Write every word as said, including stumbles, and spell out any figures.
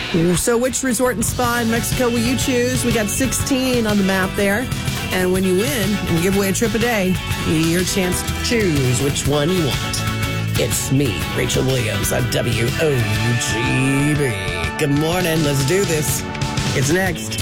So which resort and spa in Mexico will you choose? We got sixteen on the map there. And when you win and we give away a trip a day, your chance to choose which one you want. It's me, Rachel Williams on W O G B. Good morning. Let's do this. It's next.